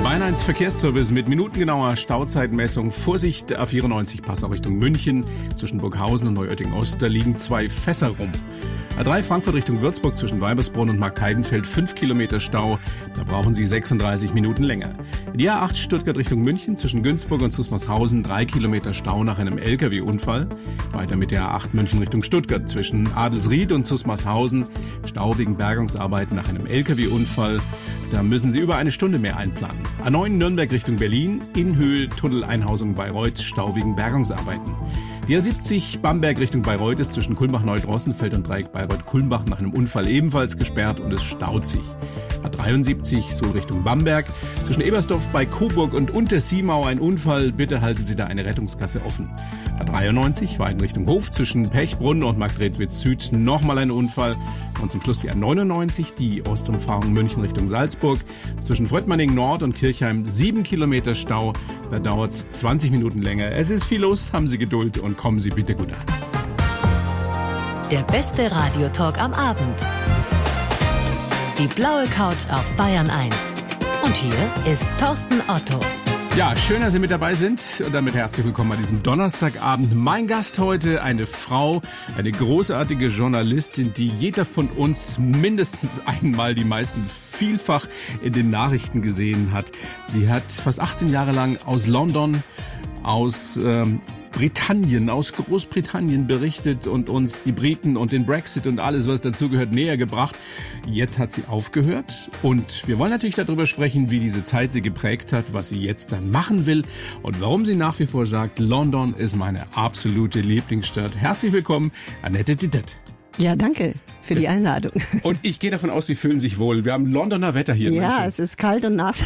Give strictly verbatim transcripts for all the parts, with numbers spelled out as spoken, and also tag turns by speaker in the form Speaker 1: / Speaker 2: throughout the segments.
Speaker 1: Bayern eins Verkehrsservice mit minutengenauer Stauzeitmessung. Vorsicht, A vierundneunzig Passau Richtung München. Zwischen Burghausen und Neuötting-Ost, da liegen zwei Fässer rum. A drei Frankfurt Richtung Würzburg zwischen Weibersbrunn und Marktheidenfeld fünf Kilometer Stau. Da brauchen Sie sechsunddreißig Minuten länger. Die A acht Stuttgart Richtung München zwischen Günzburg und Zusmarshausen drei Kilometer Stau nach einem L K W-Unfall. Weiter mit der A acht München Richtung Stuttgart zwischen Adelsried und Zusmarshausen. Stau wegen Bergungsarbeiten nach einem L K W-Unfall. Da müssen Sie über eine Stunde mehr einplanen. A neun Nürnberg Richtung Berlin, in Höhe Tunneleinhausung Bayreuth, Stau wegen Bergungsarbeiten. Die A siebzig Bamberg Richtung Bayreuth ist zwischen Kulmbach-Neudrossenfeld und Dreieck Bayreuth-Kulmbach nach einem Unfall ebenfalls gesperrt und es staut sich. A dreiundsiebzig Suhl Richtung Bamberg, zwischen Ebersdorf bei Coburg und Untersiemau ein Unfall, bitte halten Sie da eine Rettungsgasse offen. A dreiundneunzig Weiden Richtung Hof, zwischen Pechbrunn und Marktredwitz Süd nochmal ein Unfall. Und zum Schluss die A neunundneunzig, die Ostumfahrung München Richtung Salzburg, zwischen Fröttmanning Nord und Kirchheim sieben Kilometer Stau, da dauert es zwanzig Minuten länger. Es ist viel los, haben Sie Geduld und kommen Sie bitte gut an.
Speaker 2: Der beste Radiotalk am Abend. Die blaue Couch auf Bayern eins. Und hier ist Thorsten Otto.
Speaker 1: Ja, schön, dass Sie mit dabei sind und damit herzlich willkommen an diesem Donnerstagabend. Mein Gast heute, eine Frau, eine großartige Journalistin, die jeder von uns mindestens einmal, die meisten vielfach in den Nachrichten gesehen hat. Sie hat fast achtzehn Jahre lang aus London, aus ähm, Britannien, aus Großbritannien berichtet und uns die Briten und den Brexit und alles, was dazugehört, näher gebracht. Jetzt hat sie aufgehört und wir wollen natürlich darüber sprechen, wie diese Zeit sie geprägt hat, was sie jetzt dann machen will und warum sie nach wie vor sagt, London ist meine absolute Lieblingsstadt. Herzlich willkommen, Annette Dittert.
Speaker 3: Ja, danke für die Einladung.
Speaker 1: Und ich gehe davon aus, Sie fühlen sich wohl. Wir haben Londoner Wetter hier.
Speaker 3: Ja, München. Es ist kalt und nass.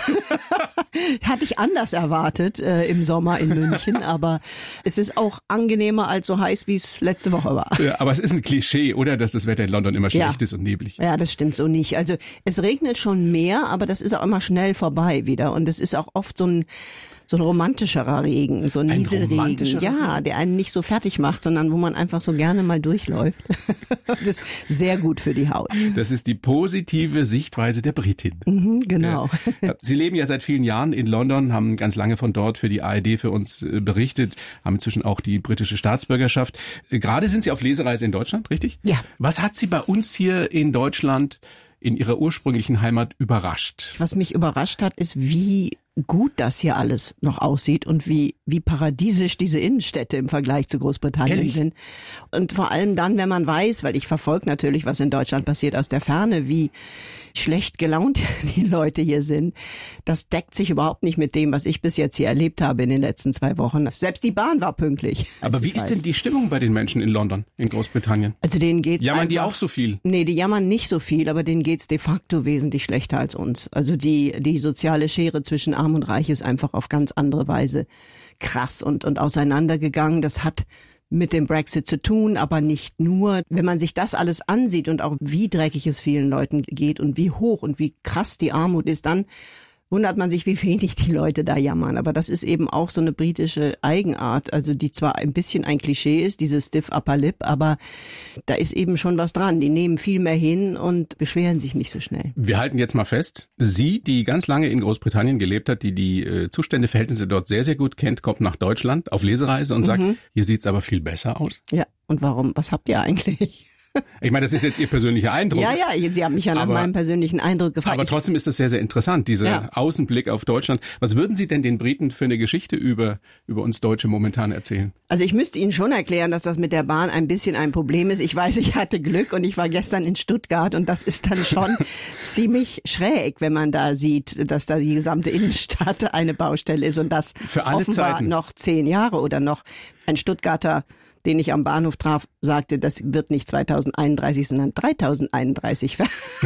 Speaker 3: Hatte ich anders erwartet äh, im Sommer in München, aber es ist auch angenehmer als so heiß, wie es letzte Woche war.
Speaker 1: Ja, aber es ist ein Klischee, oder, dass das Wetter in London immer schlecht
Speaker 3: ja.
Speaker 1: ist und neblig.
Speaker 3: Ja, das stimmt so nicht. Also es regnet schon mehr, aber das ist auch immer schnell vorbei wieder und es ist auch oft so ein So ein romantischerer Regen, so ein, ein Nieselregen, ja, der einen nicht so fertig macht, sondern wo man einfach so gerne mal durchläuft. Das ist sehr gut für die Haut.
Speaker 1: Das ist die positive Sichtweise der Britin.
Speaker 3: Mhm, genau.
Speaker 1: Ja. Sie leben ja seit vielen Jahren in London, haben ganz lange von dort für die A R D für uns berichtet, haben inzwischen auch die britische Staatsbürgerschaft. Gerade sind Sie auf Lesereise in Deutschland, richtig?
Speaker 3: Ja.
Speaker 1: Was hat Sie bei uns hier in Deutschland in Ihrer ursprünglichen Heimat überrascht?
Speaker 3: Was mich überrascht hat, ist, wie gut das hier alles noch aussieht und wie wie paradiesisch diese Innenstädte im Vergleich zu Großbritannien
Speaker 1: Ehrlich?
Speaker 3: sind. Und vor allem dann, wenn man weiß, weil ich verfolge natürlich, was in Deutschland passiert aus der Ferne, wie schlecht gelaunt die Leute hier sind. Das deckt sich überhaupt nicht mit dem, was ich bis jetzt hier erlebt habe in den letzten zwei Wochen. Selbst die Bahn war pünktlich.
Speaker 1: Aber wie ist denn die Stimmung bei den Menschen in London, in Großbritannien?
Speaker 3: Also denen geht's
Speaker 1: Jammern
Speaker 3: einfach,
Speaker 1: die auch so viel?
Speaker 3: Nee, die jammern nicht so viel, aber denen geht's de facto wesentlich schlechter als uns. Also die die soziale Schere zwischen Arm und Reich ist einfach auf ganz andere Weise krass und und auseinandergegangen. Das hat mit dem Brexit zu tun, aber nicht nur. Wenn man sich das alles ansieht und auch wie dreckig es vielen Leuten geht und wie hoch und wie krass die Armut ist, dann wundert man sich, wie wenig die Leute da jammern. Aber das ist eben auch so eine britische Eigenart, also die zwar ein bisschen ein Klischee ist, diese stiff upper lip, aber da ist eben schon was dran. Die nehmen viel mehr hin und beschweren sich nicht so schnell.
Speaker 1: Wir halten jetzt mal fest, Sie, die ganz lange in Großbritannien gelebt hat, die die äh, Zustände, Verhältnisse dort sehr, sehr gut kennt, kommt nach Deutschland auf Lesereise und mhm. sagt, hier sieht's aber viel besser aus.
Speaker 3: Ja, und warum? Was habt ihr eigentlich?
Speaker 1: Ich meine, das ist jetzt Ihr persönlicher Eindruck.
Speaker 3: Ja, ja, Sie haben mich ja nach aber, meinem persönlichen Eindruck gefragt.
Speaker 1: Aber trotzdem ist das sehr, sehr interessant, dieser ja. Außenblick auf Deutschland. Was würden Sie denn den Briten für eine Geschichte über, über uns Deutsche momentan erzählen?
Speaker 3: Also ich müsste Ihnen schon erklären, dass das mit der Bahn ein bisschen ein Problem ist. Ich weiß, ich hatte Glück und ich war gestern in Stuttgart und das ist dann schon ziemlich schräg, wenn man da sieht, dass da die gesamte Innenstadt eine Baustelle ist und das
Speaker 1: für alle
Speaker 3: offenbar
Speaker 1: Zeiten.
Speaker 3: Noch zehn Jahre oder noch ein Stuttgarter, den ich am Bahnhof traf, sagte, das wird nicht zweitausendeinunddreißig, sondern dreitausendeinunddreißig.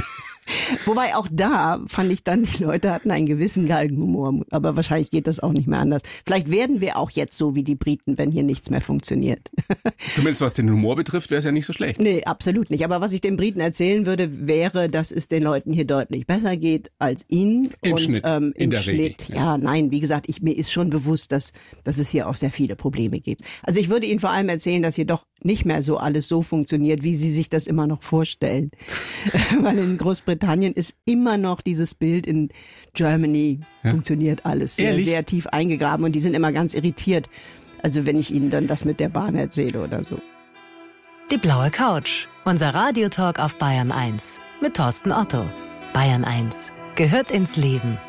Speaker 3: Wobei auch da fand ich dann, die Leute hatten einen gewissen Galgenhumor, aber wahrscheinlich geht das auch nicht mehr anders. Vielleicht werden wir auch jetzt so wie die Briten, wenn hier nichts mehr funktioniert.
Speaker 1: Zumindest was den Humor betrifft, wäre es ja nicht so schlecht.
Speaker 3: Nee, absolut nicht. Aber was ich den Briten erzählen würde, wäre, dass es den Leuten hier deutlich besser geht als ihnen.
Speaker 1: Im
Speaker 3: und,
Speaker 1: Schnitt,
Speaker 3: ähm, im
Speaker 1: in der
Speaker 3: Schnitt,
Speaker 1: Regel.
Speaker 3: Ja. ja, nein, wie gesagt, ich, mir ist schon bewusst, dass, dass es hier auch sehr viele Probleme gibt. Also ich würde Ihnen vor allem erzählen, dass hier doch nicht mehr so alles so funktioniert, wie Sie sich das immer noch vorstellen. Weil in Großbritannien Großbritannien ist immer noch dieses Bild, in Germany ja. funktioniert alles sehr,
Speaker 1: Ehrlich?
Speaker 3: sehr tief eingegraben und die sind immer ganz irritiert. Also wenn ich ihnen dann das mit der Bahn erzähle oder so.
Speaker 2: Die blaue Couch, unser Radiotalk auf Bayern eins mit Thorsten Otto. Bayern eins gehört ins Leben.